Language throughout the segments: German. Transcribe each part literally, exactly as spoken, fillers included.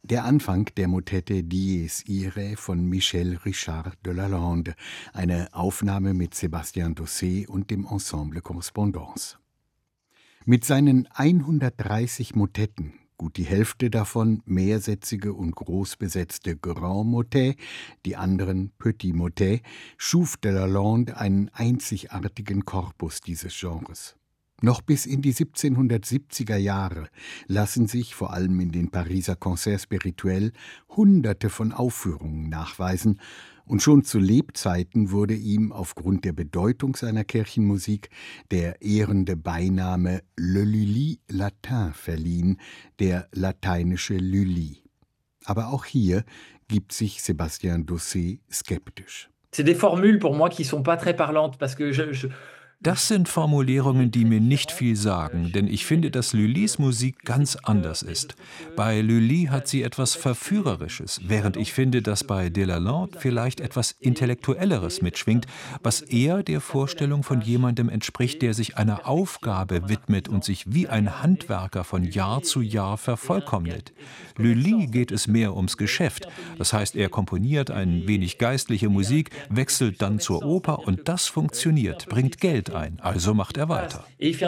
Der Anfang der Motette Dies Irae von Michel Richard de Lalande, eine Aufnahme mit Sébastien Dossé und dem Ensemble Correspondance. Mit seinen hundertdreißig Motetten, gut die Hälfte davon mehrsätzige und großbesetzte Grand Motets, die anderen Petit Motets, schuf de Lalande einen einzigartigen Korpus dieses Genres. Noch bis in die siebzehnhundertsiebziger Jahre lassen sich, vor allem in den Pariser Concerts Spirituels, Hunderte von Aufführungen nachweisen, und schon zu Lebzeiten wurde ihm aufgrund der Bedeutung seiner Kirchenmusik der ehrende Beiname Le Lully Latin verliehen, der lateinische Lully. Aber auch hier gibt sich Sébastien Dossé skeptisch. C'est des formules pour moi qui sont pas très parlantes, parce que je, je Das sind Formulierungen, die mir nicht viel sagen, denn ich finde, dass Lullys Musik ganz anders ist. Bei Lully hat sie etwas Verführerisches, während ich finde, dass bei de Lalande vielleicht etwas Intellektuelleres mitschwingt, was eher der Vorstellung von jemandem entspricht, der sich einer Aufgabe widmet und sich wie ein Handwerker von Jahr zu Jahr vervollkommnet. Lully geht es mehr ums Geschäft, das heißt, er komponiert ein wenig geistliche Musik, wechselt dann zur Oper und das funktioniert, bringt Geld ein, also macht er weiter.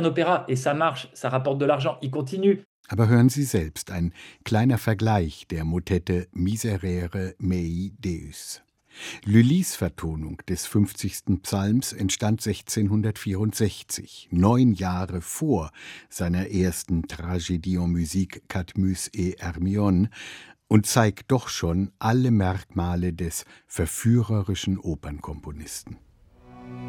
Aber hören Sie selbst ein kleiner Vergleich der Motette Miserere Mei Deus. Lullys Vertonung des fünfzigsten Psalms entstand sechzehnhundertvierundsechzig, neun Jahre vor seiner ersten Tragédie en musique Cadmus et Hermione, und zeigt doch schon alle Merkmale des verführerischen Opernkomponisten.